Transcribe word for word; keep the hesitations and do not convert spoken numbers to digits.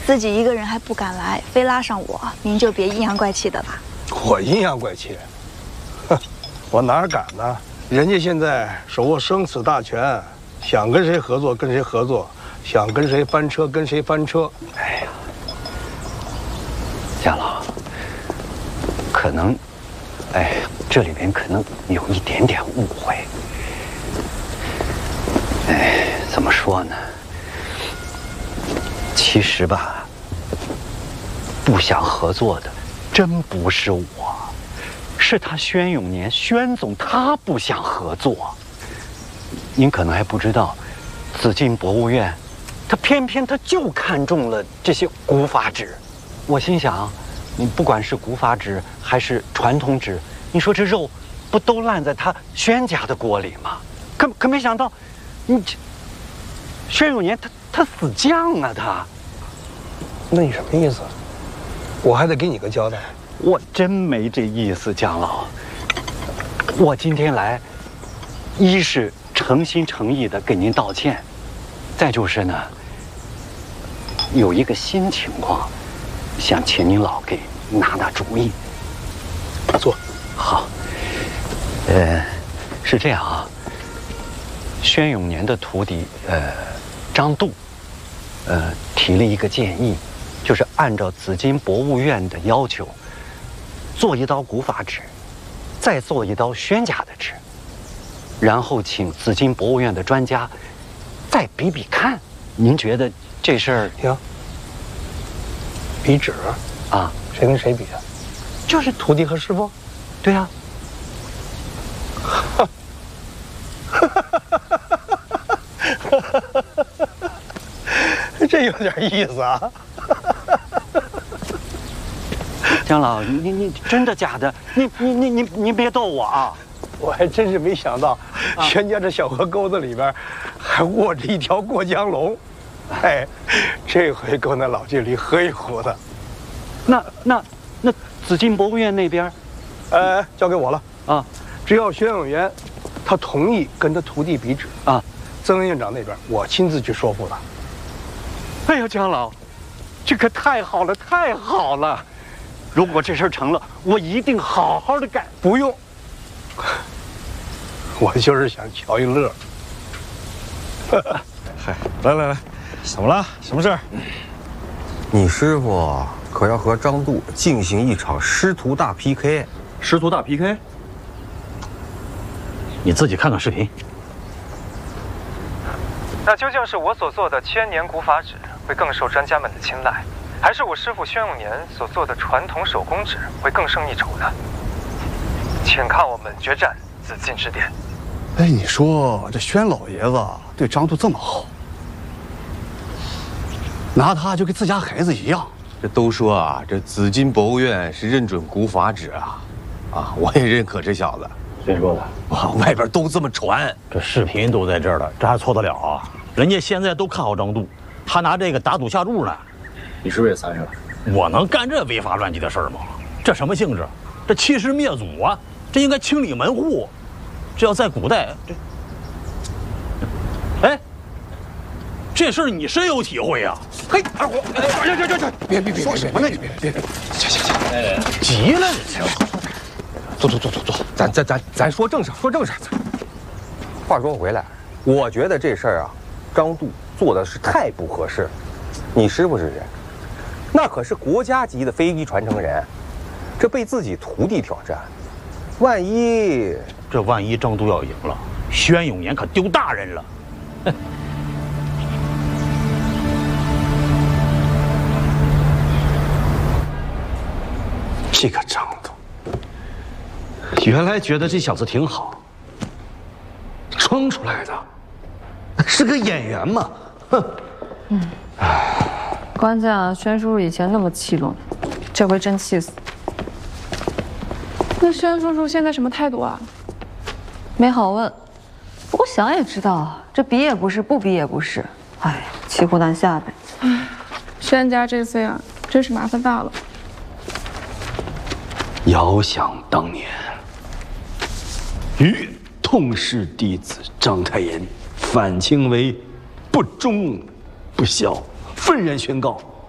自己一个人还不敢来，非拉上我，您就别阴阳怪气的了。 我阴阳怪气？哼，我哪敢呢？人家现在手握生死大权，想跟谁合作跟谁合作，想跟谁翻车跟谁翻车。 哎呀，夏老，可能，哎，这里边可能有一点点误会。哎，怎么说呢？其实吧，不想合作的，真不是我，是他宣永年宣总他不想合作。您可能还不知道，紫禁博物院，他偏偏他就看中了这些古法纸。我心想，你不管是古法纸还是传统纸，你说这肉不都烂在他宣家的锅里吗？可可没想到，你这宣永年他他死犟啊他。 那你什么意思？我还得给你个交代。 我真没这意思，姜老。我今天来，一是诚心诚意的给您道歉，再就是呢，有一个新情况，想请您老给拿拿主意。 坐。 好。呃，是这样啊。宣永年的徒弟呃张度，呃提了一个建议。就是按照紫禁博物院的要求，做一刀古法纸，再做一刀宣家的纸，然后请紫禁博物院的专家再比比看。您觉得这事儿行？比纸啊？ 谁跟谁比啊？ 就是徒弟和师傅。 对呀。 哈。这有点意思啊！ 姜老，你你真的假的？你你你你你别逗我啊！ 我还真是没想到，宣家这小河沟子里边还卧着一条过江龙。哎，这回够那老经理喝一壶的。 那那那紫禁博物院那边， 呃，交给我了啊！ 只要宣永元他同意跟他徒弟比纸啊， 曾院长那边我亲自去说服了。 哎呀，姜老，这可太好了，太好了！如果这事儿成了，我一定好好的干。 不用，我就是想瞧一乐。 嗨，来来来，怎么了？什么事儿？ 你师傅可要和张度进行一场师徒大 P K。 师徒大 P K？ 你自己看看视频。 那究竟是我所做的千年古法纸会更受专家们的青睐，还是我师父宣永年所做的传统手工纸会更胜一筹呢？请看我们决战紫禁之巅。 哎，你说这宣老爷子对张度这么好，拿他就跟自家孩子一样。 这都说啊，这紫禁博物院是认准古法纸啊，啊，我也认可这小子。 谁说的？ 哇，外边都这么传， 这视频都在这儿了，这还错得了啊？人家现在都看好张度，他拿这个打赌下注呢。你是不是也参与了？我能干这违法乱纪的事儿吗？这什么性质？这欺师灭祖啊！这应该清理门户。这要在古代，这，哎，这事儿你深有体会啊！嘿，二虎，这这这这， 别别别，说什么呢？你别别别，行行行， 哎，急了你这。 坐坐坐坐坐，咱咱咱咱说正事，说正事。话说回来，我觉得这事儿啊，张度做的是太不合适了。你师傅是谁？那可是国家级的飞机传承人，这被自己徒弟挑战，万一这万一张度要赢了，宣永年可丢大人了。 这个张度，原来觉得这小子挺好，装出来的，是个演员嘛，哼。 嗯，关键啊，宣叔叔以前那么气度，这回真气死。 那宣叔叔现在什么态度啊？ 没好问，不过想也知道，这比也不是，不比也不是，哎，骑虎难下呗。 唉，宣家这岁啊，真是麻烦大了。 遥想当年，与痛失弟子章太炎，反清为不忠不孝，愤然宣告